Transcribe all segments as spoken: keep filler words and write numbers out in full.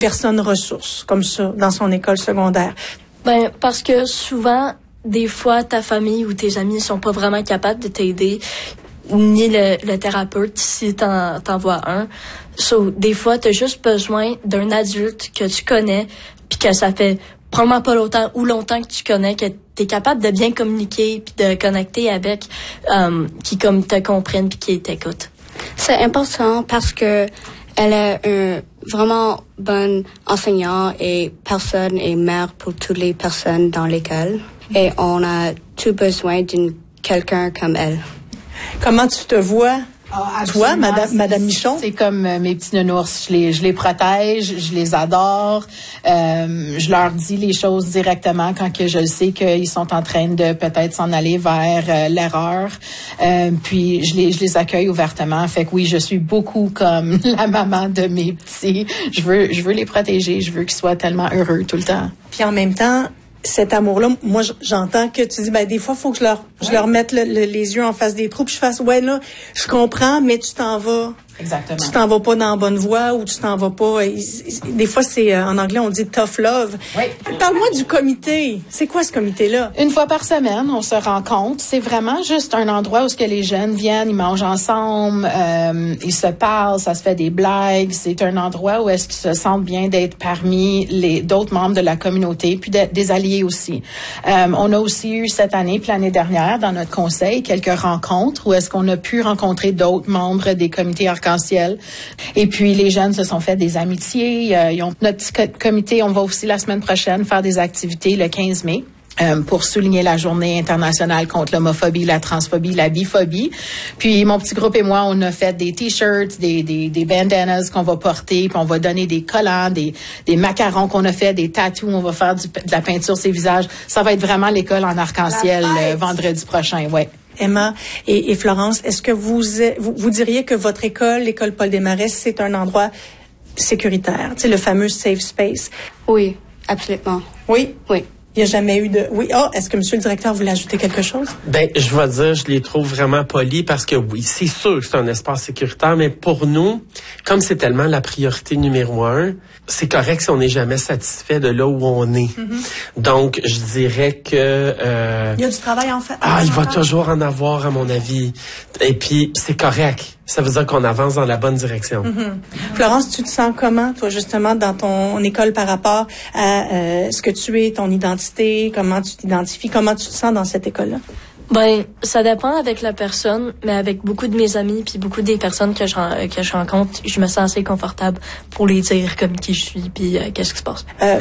personne ressource comme ça dans son école secondaire? Ben, parce que souvent, des fois, ta famille ou tes amis sont pas vraiment capables de t'aider, ni le, le thérapeute si t'en, t'en vois un. So, des fois, t'as juste besoin d'un adulte que tu connais, puis que ça fait probablement pas longtemps ou longtemps que tu connais, que t'es capable de bien communiquer puis de connecter avec, um, qui comme te comprennent puis qui t'écoutent. C'est important parce que elle est un vraiment bonne enseignant et personne et mère pour toutes les personnes dans l'école. Et on a tout besoin d'une quelqu'un comme elle. Comment tu te vois, ah, toi, Madame, Madame Michon? C'est comme euh, mes petits nounours. Je les, je les protège, je les adore. Euh, je leur dis les choses directement quand que je sais qu'ils sont en train de peut-être s'en aller vers euh, l'erreur. Euh, puis je les, je les accueille ouvertement. Fait que oui, je suis beaucoup comme la maman de mes petits. Je veux, je veux les protéger. Je veux qu'ils soient tellement heureux tout le temps. Puis en même temps, cet amour-là, moi, j'entends que tu dis, ben, des fois, il faut que je leur, oui. je leur mette le, le, les yeux en face des trous, puis je fasse, ouais, là, je comprends, mais tu t'en vas. Exactement. Tu t'en vas pas dans la bonne voie ou tu t'en vas pas. Des fois, c'est, en anglais, on dit tough love. Oui. Parle-moi du comité. C'est quoi ce comité-là? Une fois par semaine, on se rencontre. C'est vraiment juste un endroit où ce que les jeunes viennent, ils mangent ensemble, euh, ils se parlent, ça se fait des blagues. C'est un endroit où est-ce qu'ils se sentent bien d'être parmi les d'autres membres de la communauté, puis de, des alliés aussi. Euh, on a aussi eu cette année, puis l'année dernière, dans notre conseil, quelques rencontres où est-ce qu'on a pu rencontrer d'autres membres des comités arc-en-ciel. Et puis, les jeunes se sont fait des amitiés. Euh, ils ont, notre petit comité, on va aussi la semaine prochaine faire des activités le quinze mai. Euh, pour souligner la journée internationale contre l'homophobie, la transphobie, la biphobie. Puis mon petit groupe et moi, on a fait des t-shirts, des des, des bandanas qu'on va porter, puis on va donner des collants, des des macarons qu'on a fait, des tatous, on va faire du, de la peinture sur ses visages. Ça va être vraiment l'école en arc-en-ciel euh, vendredi prochain, ouais. Emma et, et Florence, est-ce que vous, vous vous diriez que votre école, l'école Paul Desmarais, c'est un endroit sécuritaire, tu sais, le fameux safe space? Oui, absolument. Oui? Oui. Il n'y a jamais eu de... Oui. Ah, oh, est-ce que monsieur le directeur voulait ajouter quelque chose? Ben, je vais dire, je les trouve vraiment polis parce que oui, c'est sûr que c'est un espace sécuritaire, mais pour nous, comme c'est tellement la priorité numéro un, c'est correct si on n'est jamais satisfait de là où on est. Mm-hmm. Donc, je dirais que... Euh, il y a du travail en fait. Ah, il va toujours en avoir, à mon avis. Et puis, c'est correct. Ça veut dire qu'on avance dans la bonne direction. Mm-hmm. Florence, tu te sens comment, toi, justement, dans ton école par rapport à euh, ce que tu es, ton identité, comment tu t'identifies, comment tu te sens dans cette école-là? Ben, ça dépend avec la personne, mais avec beaucoup de mes amis puis beaucoup des personnes que je que je rencontre, je me sens assez confortable pour les dire comme qui je suis puis euh, qu'est-ce qui se passe. Euh,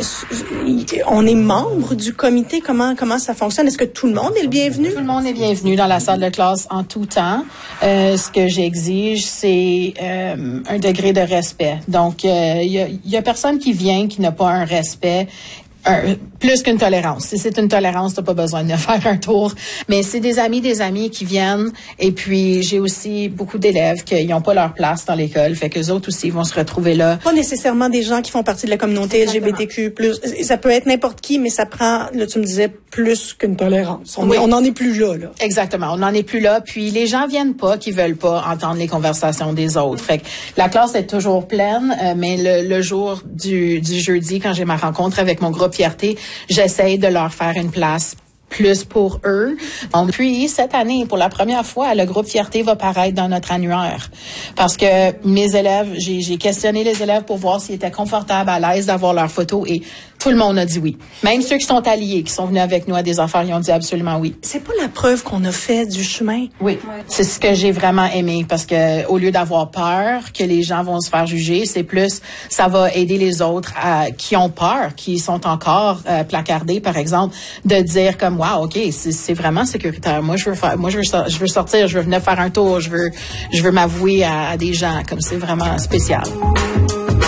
on est membre du comité, comment comment ça fonctionne? Est-ce que tout le monde est le bienvenu? Tout le monde est bienvenu dans la salle de classe en tout temps. Euh, ce que j'exige, c'est euh, un degré de respect. Donc, il euh, y a, y a personne qui vient qui n'a pas un respect. Un, plus qu'une tolérance. Si c'est une tolérance, t'as pas besoin de faire un tour. Mais c'est des amis, des amis qui viennent. Et puis, j'ai aussi beaucoup d'élèves qui n'ont pas leur place dans l'école. Fait qu'eux autres aussi vont se retrouver là. Pas nécessairement des gens qui font partie de la communauté Exactement. L G B T Q plus. Ça peut être n'importe qui, mais ça prend, là, tu me disais, plus qu'une tolérance. On, oui. on en est plus là, là. Exactement. On n'en est plus là. Puis, les gens viennent pas qui veulent pas entendre les conversations des autres. Fait que la classe est toujours pleine, euh, mais le, le jour du, du jeudi, quand j'ai ma rencontre avec mon groupe Fierté, j'essaye de leur faire une place plus pour eux. Donc, puis, cette année, pour la première fois, le groupe Fierté va paraître dans notre annuaire. Parce que mes élèves, j'ai, j'ai questionné les élèves pour voir s'ils étaient confortables, à l'aise d'avoir leurs photos et tout le monde a dit oui. Même ceux qui sont alliés, qui sont venus avec nous à des affaires, ils ont dit absolument oui. C'est pas la preuve qu'on a fait du chemin? Oui. C'est ce que j'ai vraiment aimé parce que au lieu d'avoir peur que les gens vont se faire juger, c'est plus, ça va aider les autres à, qui ont peur, qui sont encore euh, placardés, par exemple, de dire comme, wow, OK, c'est, c'est vraiment sécuritaire. Moi, je veux faire, moi, je veux, je veux sortir, je veux venir faire un tour, je veux, je veux m'avouer à, à des gens, comme c'est vraiment spécial.